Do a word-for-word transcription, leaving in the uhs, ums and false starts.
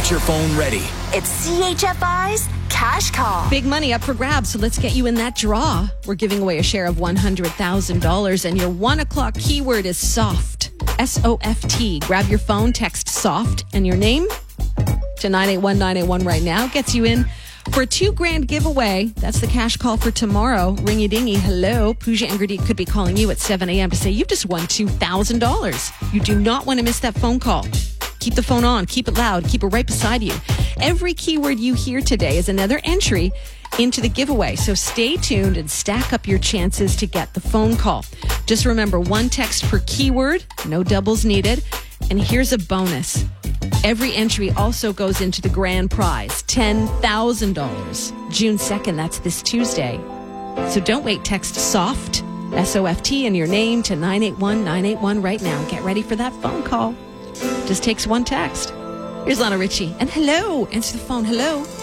Get your phone ready. It's C H F I's Cash Call. Big money up for grabs, so let's get you in that draw. We're giving away a share of one hundred thousand dollars, and your one o'clock keyword is soft. S O F T. Grab your phone, text SOFT, and your name to nine eight one nine eight one right now. Gets you in for a two grand giveaway. That's the cash call for tomorrow. Ringy dingy. Hello. Pooja and Gurdeep could be calling you at seven a.m. to say you've just won two thousand dollars. You do not want to miss that phone call. Keep the phone on. Keep it loud. Keep it right beside you. Every keyword you hear today is another entry into the giveaway. So stay tuned and stack up your chances to get the phone call. Just remember, one text per keyword. No doubles needed. And here's a bonus. Every entry also goes into the grand prize, ten thousand dollars. June second, that's this Tuesday. So don't wait. Text SOFT, S O F T, and your name to nine eight one nine eight one right now. Get ready for that phone call. Just takes one text. Here's Lana Ritchie. And hello. Answer the phone. Hello.